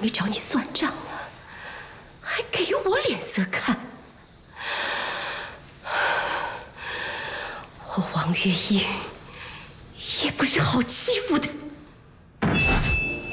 备找你算账了，还给我脸色看。我王月英也不是好欺负的。